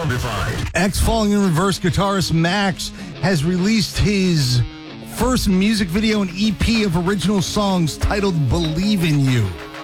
Soundified. Ex-Falling in Reverse guitarist Max has released his first music video and EP of original songs titled Believe in You.